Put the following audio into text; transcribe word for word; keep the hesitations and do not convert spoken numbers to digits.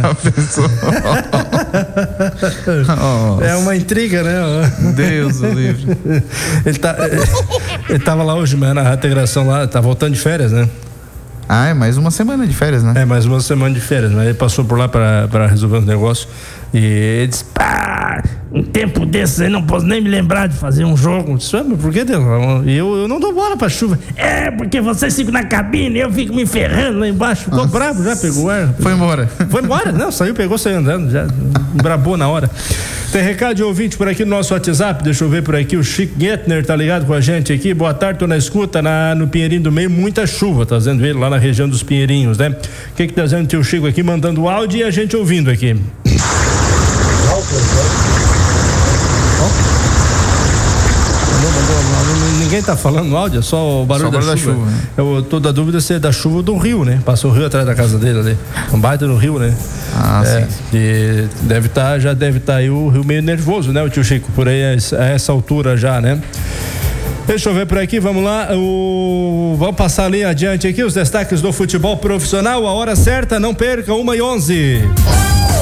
É uma intriga, né? Deus o livre. Ele, tá, ele tava lá hoje, mano, na integração lá, tá voltando de férias, né? Ah, é mais uma semana de férias, né? É, mais uma semana de férias, mas ele passou por lá pra, pra resolver os negócios e ele disse, pá, um tempo desses aí não posso nem me lembrar de fazer um jogo. Eu disse, ah, mas por que, Deus? E eu, eu não dou bola pra chuva. É, porque vocês ficam na cabine e eu fico me ferrando lá embaixo. Ficou Nossa. bravo, já pegou o ar. Foi embora. Foi embora? Não, saiu, pegou, saiu andando, já brabou na hora. Tem recado de ouvinte por aqui no nosso WhatsApp, deixa eu ver por aqui, o Chico Gettner tá ligado com a gente aqui, boa tarde, tô na escuta, na, no Pinheirinho do Meio, muita chuva, tá dizendo ele lá na região dos Pinheirinhos, né? O que que tá dizendo o tio Chico aqui, mandando áudio e a gente ouvindo aqui. Ninguém tá falando no áudio, é só o barulho, só da, da chuva. chuva né? Eu tô da dúvida se é da chuva do rio, né? Passou o rio atrás da casa dele ali. Um baita no rio, né? Ah, é, sim. E deve estar, tá, já deve estar tá aí o rio meio nervoso, né? O tio Chico, por aí a essa altura já, né? Deixa eu ver por aqui, vamos lá, o... vamos passar ali adiante aqui os destaques do futebol profissional, a hora certa, não perca, uma e onze.